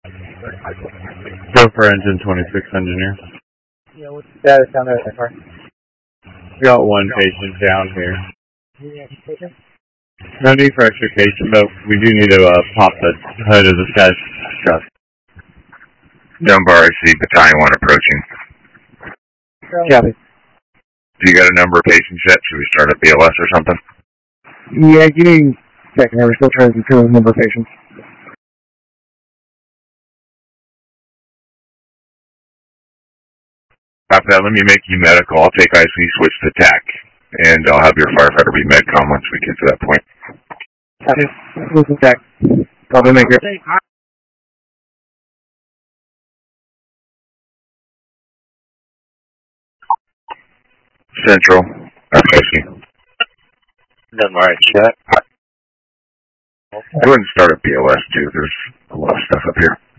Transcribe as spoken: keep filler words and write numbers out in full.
Go for engine twenty-six engineer. Yeah, what's the status down there so far? We got one patient down here. Any extra patient? No need for extrication, but we do need to uh, pop the hood of the chest. Dunbar, I see battalion one approaching. Copy. Do you got a number of patients yet? Should we start at B L S or something? Yeah, give me a second. We're still trying to control the number of patients. After that, let me make you medical. I'll take I C, switch to T A C, and I'll have your firefighter be medcom once we get to that point. Copy. Switch to T A C. Probably make it. Central. I see. Dunbar, shut. Go ahead and start at B L S too. There's a lot of stuff up here.